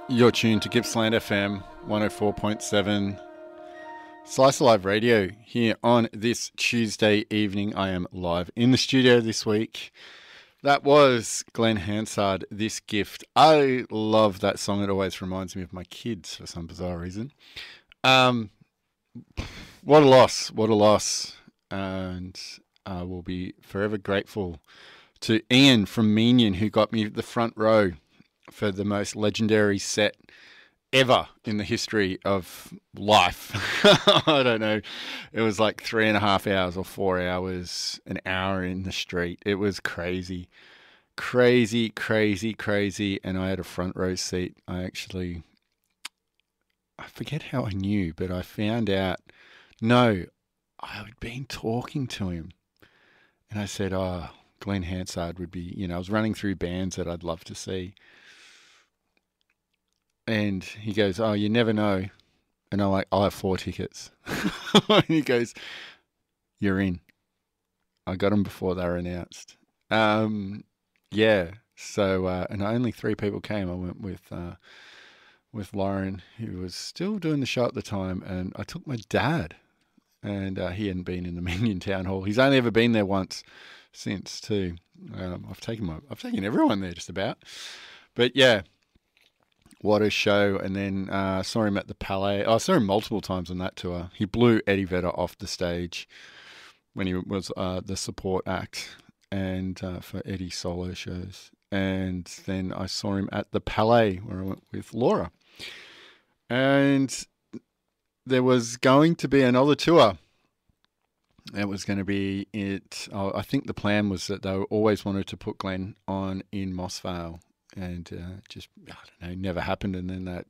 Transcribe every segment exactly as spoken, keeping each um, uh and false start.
You're tuned to Gippsland F M one oh four point seven Slice of Live Radio here on this Tuesday evening. I am live in the studio this week. That was Glenn Hansard, This Gift. I love that song. It always reminds me of my kids for some bizarre reason. Um, what a loss. What a loss. And I will be forever grateful to Ian from Meenian, who got me the front row for the most legendary set ever in the history of life. I don't know. It was like three and a half hours or four hours, an hour in the street. It was crazy, crazy, crazy, crazy. And I had a front row seat. I actually, I forget how I knew, but I found out, no, I had been talking to him. And I said, oh, Glenn Hansard would be, you know, I was running through bands that I'd love to see. And he goes, oh, you never know. And I'm like, I'll have four tickets. And he goes, you're in. I got them before they were announced. Um, yeah. So, uh, and only three people came. I went with uh, with Lauren, who was still doing the show at the time. And I took my dad. And uh, he hadn't been in the Meenian Town Hall. He's only ever been there once since, too. Um, I've taken my, I've taken everyone there just about. But, yeah. What a show. And then uh, saw him at the Palais. Oh, I saw him multiple times on that tour. He blew Eddie Vedder off the stage when he was uh, the support act and uh, for Eddie's solo shows. And then I saw him at the Palais where I went with Laura. And there was going to be another tour. It was going to be it. Oh, I think the plan was that they always wanted to put Glenn on in Mossvale. And uh, just, I don't know, never happened. And then that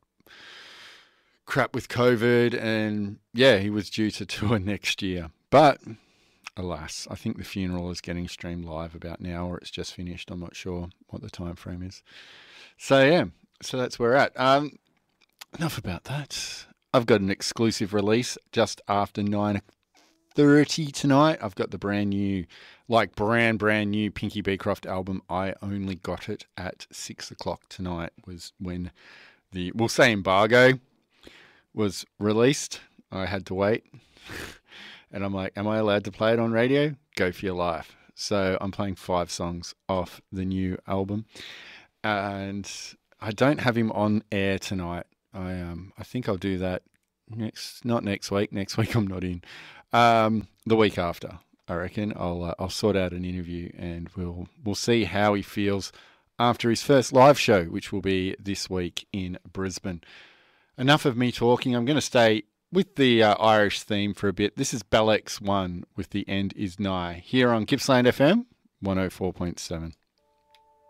crap with COVID. And yeah, he was due to tour next year. But alas, I think the funeral is getting streamed live about now, or it's just finished. I'm not sure what the time frame is. So yeah, so that's where we're at. Um, enough about that. I've got an exclusive release just after nine thirty tonight. I've got the brand new, like brand, brand new Pinky Beecroft album. I only got it at six o'clock tonight was when the, we'll say embargo was released. I had to wait. And I'm like, am I allowed to play it on radio? Go for your life. So I'm playing five songs off the new album. And I don't have him on air tonight. I um I think I'll do that next, not next week. Next week I'm not in. Um, the week after, I reckon I'll uh, I'll sort out an interview and we'll we'll see how he feels after his first live show, which will be this week in Brisbane. Enough of me talking. I'm going to stay with the uh, Irish theme for a bit. This is Bell X one with The End Is Nigh here on Gippsland F M one oh four point seven.